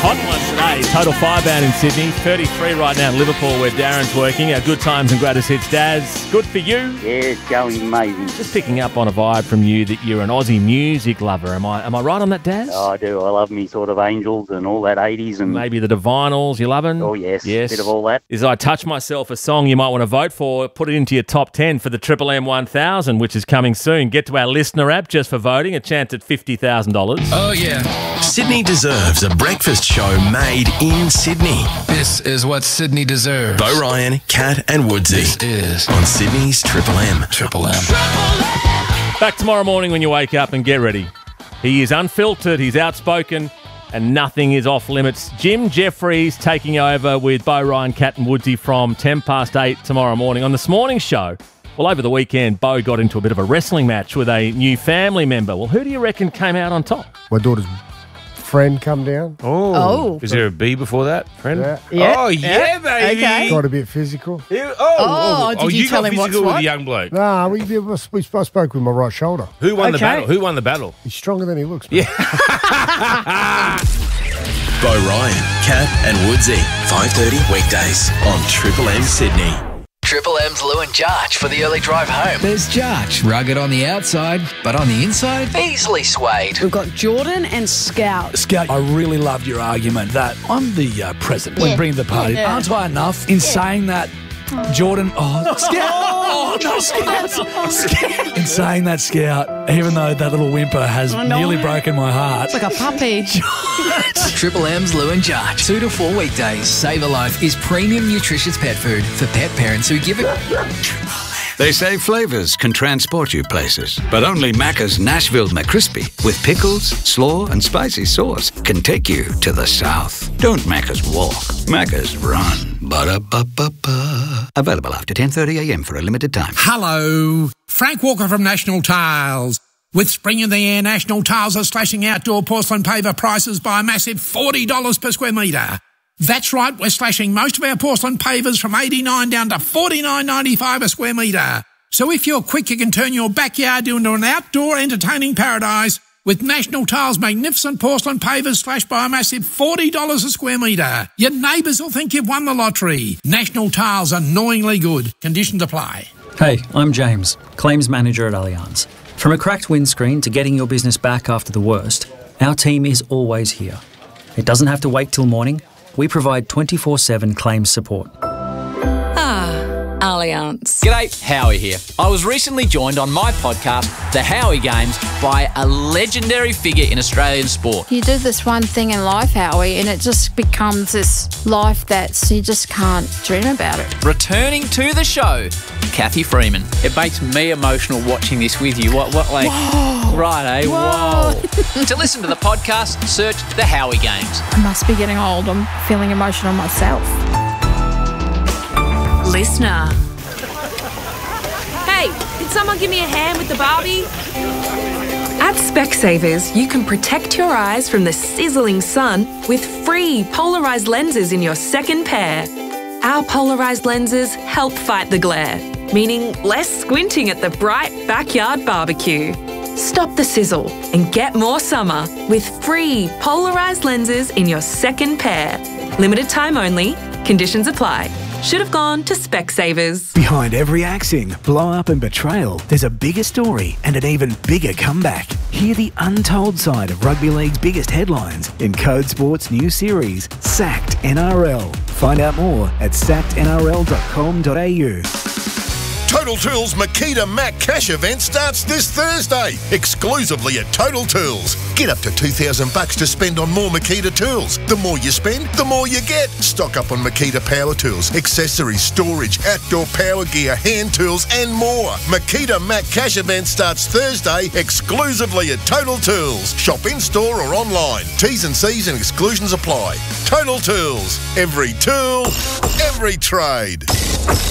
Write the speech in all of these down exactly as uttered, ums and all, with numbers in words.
hot one today. Total Fireband in Sydney. thirty-three right now in Liverpool where Darren's working. Our good times and greatest hits. Daz, good for you? Yeah, it's going amazing. Just picking up on a vibe from you that you're an Aussie music lover. Am I Am I right on that, Daz? Oh, I do. I love me sort of Angels and all that eighties. And maybe the Divinals you loving? Oh, yes. Yes. Bit of all that. Is I Touch Myself a song you might want to vote for? Put it into your top ten for the Triple M one thousand, which is coming soon. Get to our listener app just for voting. A chance at fifty thousand dollars. Oh, yeah. Sydney deserves a breakfast show made in Sydney. This is what Sydney deserves. Bo Ryan, Kat and Woodsy. This is on Sydney's Triple M. Triple M. Back tomorrow morning when you wake up and get ready. He is unfiltered, he's outspoken, and nothing is off limits. Jim Jeffries taking over with Bo Ryan, Kat and Woodsy from ten past eight tomorrow morning. On this morning's show, well, over the weekend, Bo got into a bit of a wrestling match with a new family member. Well, who do you reckon came out on top? My daughter's friend come down. Oh. Oh. Is there a B before that, friend? Yeah. Yeah. Oh, yeah, Yeah. baby. Okay. Got a bit physical. Yeah. Oh, Oh, did you you tell got him what's physical with what? a young bloke. Nah, we, we, we I spoke with my right shoulder. Who won the Okay. battle? Who won the battle? He's stronger than he looks. Yeah. Bo Ryan, Kat and Woodsy. five thirty weekdays on Triple M Sydney. Triple M's Lou and Jarch for the early drive home. There's Jarch, rugged on the outside, but on the inside, Easily swayed. We've got Jordan and Scout. Scout, I really loved your argument that I'm the uh, president. We bring the party. Yeah. Aren't I enough in saying that, Jordan? Oh, Scout! Oh, no, Scout! Scout! In saying that, Scout, even though that little whimper has I know. nearly broken my heart. It's like a puppy. Triple M's Lou and Jarch. Two to four weekdays. Save a Life is premium nutritious pet food for pet parents who give it. They say flavours can transport you places, but only Macca's Nashville McCrispy with pickles, slaw and spicy sauce can take you to the south. Don't Macca's walk, Macca's run. Ba-da-ba-ba-ba. Available after ten thirty a m for a limited time. Hello, Frank Walker from National Tiles. With spring in the air, National Tiles are slashing outdoor porcelain paver prices by a massive forty dollars per square metre. That's right, we're slashing most of our porcelain pavers from eighty-nine dollars down to forty-nine ninety-five a square metre. So if you're quick, you can turn your backyard into an outdoor entertaining paradise with National Tiles' magnificent porcelain pavers slashed by a massive forty dollars a square metre. Your neighbours will think you've won the lottery. National Tiles, annoyingly good. Conditions apply. Hey, I'm James, Claims Manager at Allianz. From a cracked windscreen to getting your business back after the worst, our team is always here. It doesn't have to wait till morning. We provide twenty-four seven claims support. Ah, Allianz. G'day, Howie here. I was recently joined on my podcast, The Howie Games, by a legendary figure in Australian sport. You do this one thing in life, Howie, and it just becomes this life that you just can't dream about it. Returning to the show, Kathy Freeman. It makes me emotional watching this with you. What, what, like, Whoa. right, eh? Whoa. Whoa. To listen to the podcast, search The Howie Games. I must be getting old. I'm feeling emotional myself. Listener. Hey, did someone give me a hand with the Barbie? At Specsavers, you can protect your eyes from the sizzling sun with free polarised lenses in your second pair. Our polarised lenses help fight the glare, meaning less squinting at the bright backyard barbecue. Stop the sizzle and get more summer with free polarised lenses in your second pair. Limited time only. Conditions apply. Should have gone to Specsavers. Behind every axing, blow-up and betrayal, there's a bigger story and an even bigger comeback. Hear the untold side of rugby league's biggest headlines in Code Sport's new series, Sacked N R L. Find out more at sacked N R L dot com dot a u. Total Tools Makita Mac Cash event starts this Thursday, exclusively at Total Tools. Get up to two thousand bucks to spend on more Makita tools. The more you spend, the more you get. Stock up on Makita power tools, accessories, storage, outdoor power gear, hand tools and more. Makita Mac Cash event starts Thursday, exclusively at Total Tools. Shop in-store or online. T's and C's and exclusions apply. Total Tools. Every tool, every trade.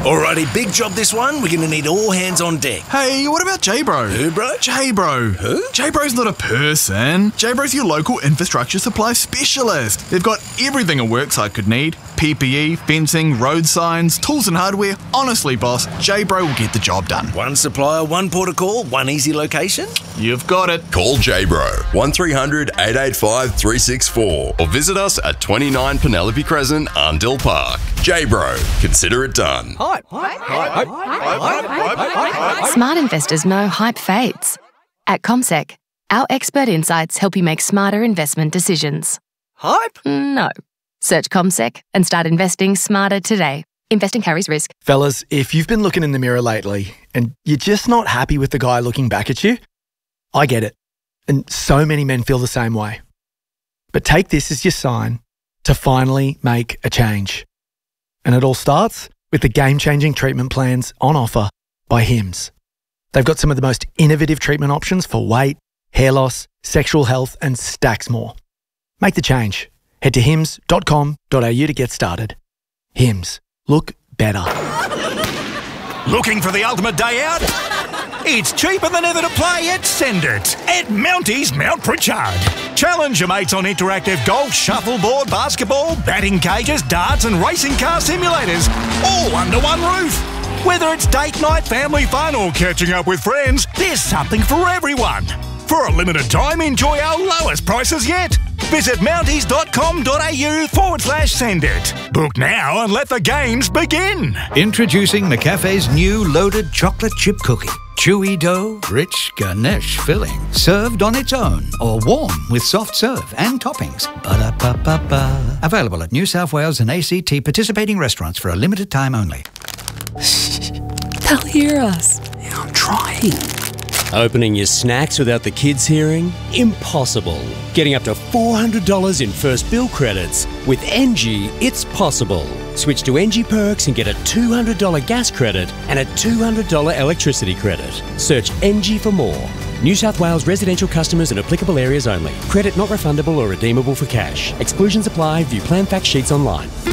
Alrighty, big job this one. We're going to need all hands on deck. Hey, what about J-Bro? Who, bro? J-Bro. Who? J-Bro's not a person. J-Bro's your local infrastructure supply specialist. They've got everything a worksite could need. P P E, fencing, road signs, tools and hardware. Honestly, boss, J-Bro will get the job done. One supplier, one port of call, one easy location? You've got it. Call J-Bro, one three hundred, eight eight five, three six four or visit us at twenty-nine Penelope Crescent, Arndell Park. J-Bro, consider it done. Hype. Hype. Hype. Hype. Hype. Smart investors know hype fades. At CommSec, our expert insights help you make smarter investment decisions. Hype? No. Search CommSec and start investing smarter today. Investing carries risk. Fellas, if you've been looking in the mirror lately and you're just not happy with the guy looking back at you, I get it. And so many men feel the same way. But take this as your sign to finally make a change. And it all starts with the game-changing treatment plans on offer by Hims. They've got some of the most innovative treatment options for weight, hair loss, sexual health, and stacks more. Make the change. Head to hims dot com dot a u to get started. Hims. Look better. Looking for the ultimate day out? It's cheaper than ever to play at Send It at Mounties Mount Pritchard. Challenge your mates on interactive golf, shuffleboard, basketball, batting cages, darts and racing car simulators, all under one roof. Whether it's date night, family fun or catching up with friends, there's something for everyone. For a limited time, enjoy our lowest prices yet. Visit mounties dot com dot a u forward slash send it. Book now and let the games begin. Introducing McCafe's new loaded chocolate chip cookie. Chewy dough, rich ganache filling, served on its own or warm with soft serve and toppings. Ba-da-ba-ba-ba. Available at New South Wales and A C T participating restaurants for a limited time only. They'll hear us. Yeah, I'm trying. Opening your snacks without the kids hearing? Impossible. Getting up to four hundred dollars in first bill credits. With Engie, it's possible. Switch to Engie Perks and get a two hundred dollars gas credit and a two hundred dollars electricity credit. Search Engie for more. New South Wales residential customers in applicable areas only. Credit not refundable or redeemable for cash. Exclusions apply. View plan fact sheets online.